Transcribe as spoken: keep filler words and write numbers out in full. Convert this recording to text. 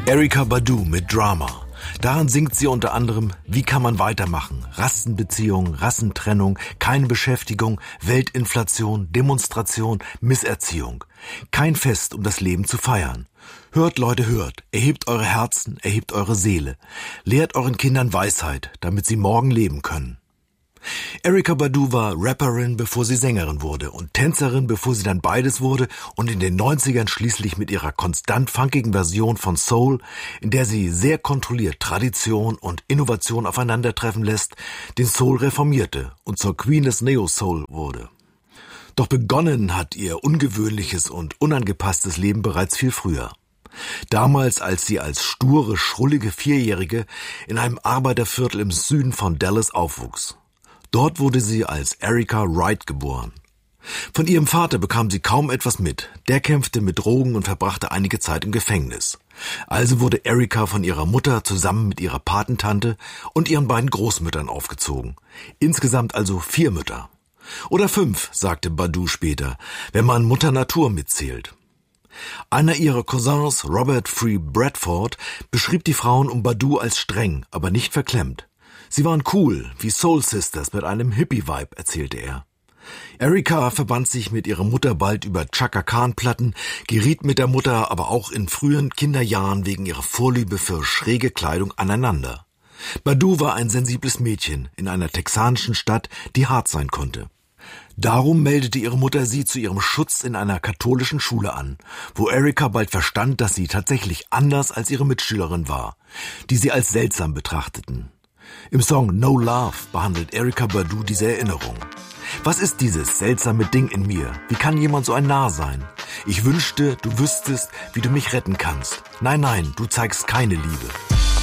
Erykah Badu mit Drama. Darin singt sie unter anderem, wie kann man weitermachen? Rassenbeziehung, Rassentrennung, keine Beschäftigung, Weltinflation, Demonstration, Misserziehung. Kein Fest, um das Leben zu feiern. Hört, Leute, hört. Erhebt eure Herzen, erhebt eure Seele. Lehrt euren Kindern Weisheit, damit sie morgen leben können. Erykah Badu war Rapperin, bevor sie Sängerin wurde und Tänzerin, bevor sie dann beides wurde und in den neunzigern schließlich mit ihrer konstant funkigen Version von Soul, in der sie sehr kontrolliert Tradition und Innovation aufeinandertreffen lässt, den Soul reformierte und zur Queen des Neo-Soul wurde. Doch begonnen hat ihr ungewöhnliches und unangepasstes Leben bereits viel früher. Damals, als sie als sture, schrullige Vierjährige in einem Arbeiterviertel im Süden von Dallas aufwuchs. Dort wurde sie als Erykah Wright geboren. Von ihrem Vater bekam sie kaum etwas mit. Der kämpfte mit Drogen und verbrachte einige Zeit im Gefängnis. Also wurde Erykah von ihrer Mutter zusammen mit ihrer Patentante und ihren beiden Großmüttern aufgezogen. Insgesamt also vier Mütter. Oder fünf, sagte Badu später, wenn man Mutter Natur mitzählt. Einer ihrer Cousins, Robert Free Bradford, beschrieb die Frauen um Badu als streng, aber nicht verklemmt. Sie waren cool, wie Soul Sisters mit einem Hippie-Vibe, erzählte er. Erykah verband sich mit ihrer Mutter bald über Chaka Khan-Platten, geriet mit der Mutter aber auch in frühen Kinderjahren wegen ihrer Vorliebe für schräge Kleidung aneinander. Badu war ein sensibles Mädchen in einer texanischen Stadt, die hart sein konnte. Darum meldete ihre Mutter sie zu ihrem Schutz in einer katholischen Schule an, wo Erykah bald verstand, dass sie tatsächlich anders als ihre Mitschülerin war, die sie als seltsam betrachteten. Im Song No Love behandelt Erykah Badu diese Erinnerung. Was ist dieses seltsame Ding in mir? Wie kann jemand so ein Narr sein? Ich wünschte, du wüsstest, wie du mich retten kannst. Nein, nein, du zeigst keine Liebe.